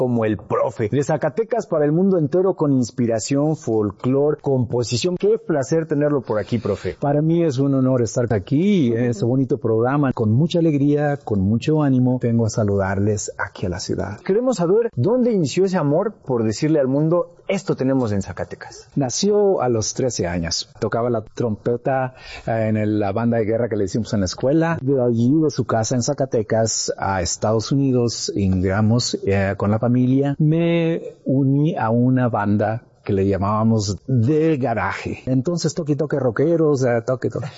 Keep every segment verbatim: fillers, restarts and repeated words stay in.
como el profe. De Zacatecas para el mundo entero con inspiración, folclore, composición. Qué placer tenerlo por aquí, profe. Para mí es un honor estar aquí en este bonito programa. Con mucha alegría, con mucho ánimo, vengo a saludarles aquí a la ciudad. Queremos saber dónde inició ese amor por decirle al mundo, esto tenemos en Zacatecas. Nació a los trece años. Tocaba la trompeta eh, en el, la banda de guerra que le hicimos en la escuela. De allí, de su casa en Zacatecas a Estados Unidos, emigramos eh, con la familia. Me uní a una banda que le llamábamos de garaje. Entonces toque toque rockeros, eh, toque toque.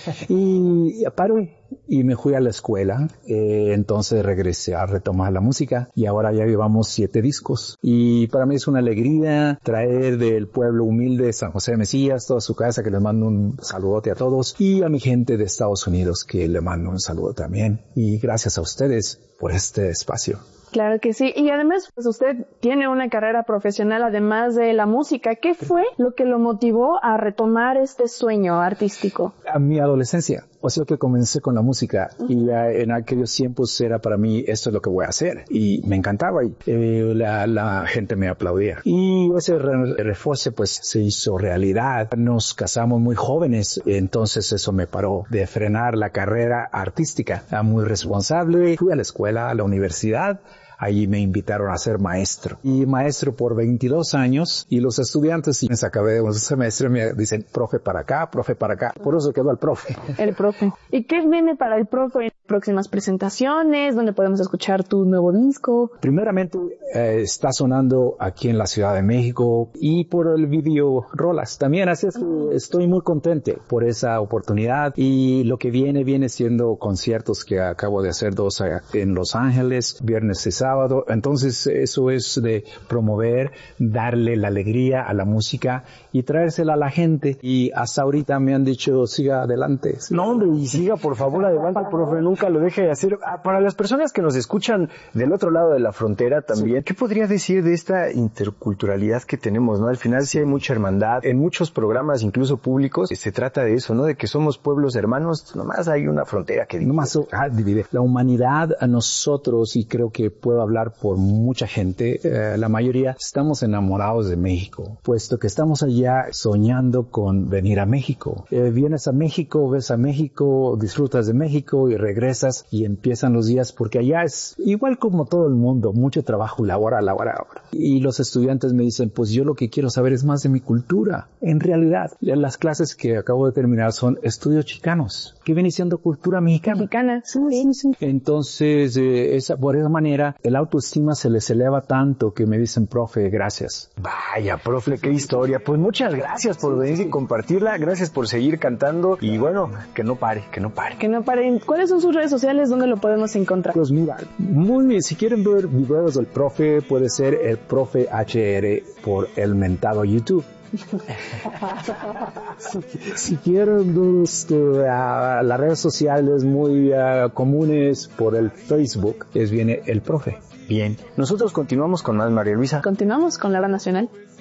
Y paro y me fui a la escuela. Eh, entonces regresé a retomar la música y ahora ya llevamos siete discos. Y para mí es una alegría traer del pueblo humilde de San José de Mesías, toda su casa, que les mando un saludote a todos, y a mi gente de Estados Unidos que le mando un saludo también. Y gracias a ustedes por este espacio. Claro que sí. Y además, pues usted tiene una carrera profesional además de la música. ¿Qué fue lo que lo motivó a retomar este sueño artístico? A mi adolescencia. O sea que comencé con la música y uh, en aquellos tiempos era para mí, esto es lo que voy a hacer. Y me encantaba y eh, la, la gente me aplaudía. Y ese re refuerzo pues se hizo realidad. Nos casamos muy jóvenes, entonces eso me paró de frenar la carrera artística. Era muy responsable. Fui a la escuela, a la universidad. Allí me invitaron a ser maestro. Y maestro por veintidós años. Y los estudiantes, y me acabé de un semestre, me dicen, profe para acá, profe para acá. Por eso quedó el profe. El profe. ¿Y qué viene para el profe en próximas presentaciones? ¿Dónde podemos escuchar tu nuevo disco? Primeramente, eh, está sonando aquí en la Ciudad de México y por el video Rolas también. Así es que estoy muy contento por esa oportunidad. Y lo que viene, viene siendo conciertos que acabo de hacer dos en Los Ángeles, viernes y sábado. Entonces eso es de promover, darle la alegría a la música y traérsela a la gente. Y hasta ahorita me han dicho, siga adelante. No, hombre, y siga por favor adelante, profe, nunca lo deje de hacer. Para las personas que nos escuchan del otro lado de la frontera también, sí. ¿Qué podría decir de esta interculturalidad que tenemos, no? Al final sí hay mucha hermandad. En muchos programas, incluso públicos, se trata de eso, ¿no? De que somos pueblos hermanos, nomás hay una frontera que divide. Nomás ah, divide. La humanidad a nosotros, y creo que puedo hablar por mucha gente, eh, la mayoría estamos enamorados de México, puesto que estamos allá soñando con venir a México. Eh, vienes a México, ves a México, disfrutas de México y regresas y empiezan los días, porque allá es igual como todo el mundo, mucho trabajo, laboral, laboral, laboral. Y los estudiantes me dicen, pues yo lo que quiero saber es más de mi cultura. En realidad, las clases que acabo de terminar son estudios chicanos, que viene siendo cultura mexicana. Mexicana, sí, sí. Entonces, eh, esa, por esa manera, el autoestima se les eleva tanto que me dicen, profe, gracias. Vaya, profe, qué historia. Pues muchas gracias por venir y compartirla. Gracias por seguir cantando. Y bueno, que no pare, que no pare. Que no pare. ¿Cuáles son sus redes sociales? ¿Dónde lo podemos encontrar? Pues mira, muy bien. Si quieren ver videos del profe, puede ser el profe H R por el mentado YouTube. si, si quieren este, uh, las redes sociales muy uh, comunes por el Facebook, es viene el profe. Bien, nosotros continuamos con más, María Luisa. Continuamos con la hora nacional.